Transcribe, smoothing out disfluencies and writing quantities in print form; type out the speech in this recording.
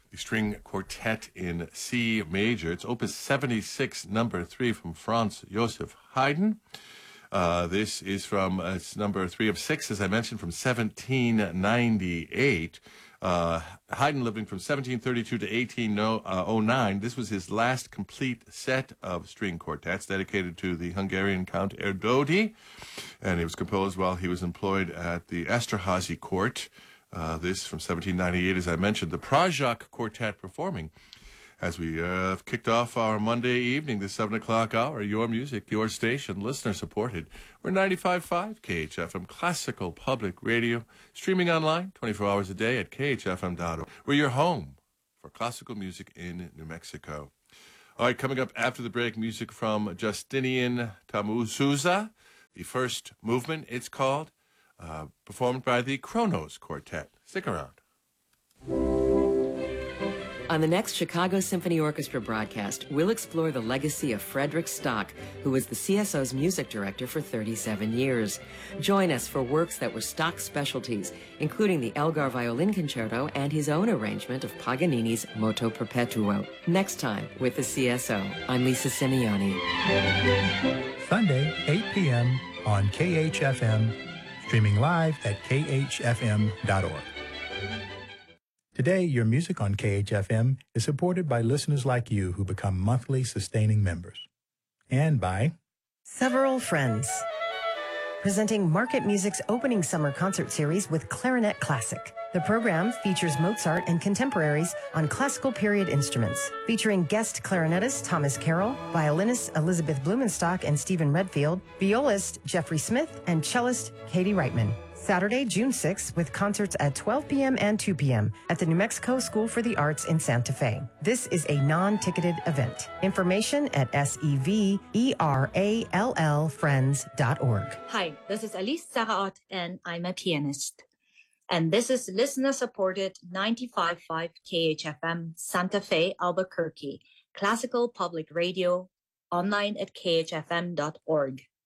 the string quartet in C major. It's Opus 76, number 3 from Franz Joseph Haydn. This is from, it's number 3 of 6, as I mentioned, from 1798. Haydn living from 1732 to 1809. This was his last complete set of string quartets dedicated to the Hungarian Count Erdődy, and it was composed while he was employed at the Esterházy court. This from 1798, as I mentioned. The Prajak Quartet performing as we have kicked off our Monday evening, the 7 o'clock hour. Your music, your station, listener-supported. We're 95.5 KHFM, classical public radio, streaming online 24 hours a day at khfm.org. We're your home for classical music in New Mexico. All right, coming up after the break, music from Justinian Tamuzuza, the first movement, it's called, performed by the Kronos Quartet. Stick around. On the next Chicago Symphony Orchestra broadcast, we'll explore the legacy of Frederick Stock, who was the CSO's music director for 37 years. Join us for works that were Stock's specialties, including the Elgar Violin Concerto and his own arrangement of Paganini's Moto Perpetuo. Next time with the CSO, I'm Lisa Simeoni. Sunday, 8 p.m. on KHFM, streaming live at khfm.org. Today, your music on KHFM is supported by listeners like you who become monthly sustaining members. And by Several Friends, presenting Market Music's opening summer concert series with Clarinet Classic. The program features Mozart and contemporaries on classical period instruments, featuring guest clarinetist Thomas Carroll, violinists Elizabeth Blumenstock and Stephen Redfield, violist Jeffrey Smith, and cellist Katie Reitman. Saturday, June 6th, with concerts at 12 p.m. and 2 p.m. at the New Mexico School for the Arts in Santa Fe. This is a non-ticketed event. Information at severallfriends.org. Hi, this is Alice Saraot, and I'm a pianist. And this is listener-supported 95.5 KHFM Santa Fe, Albuquerque, classical public radio, online at khfm.org.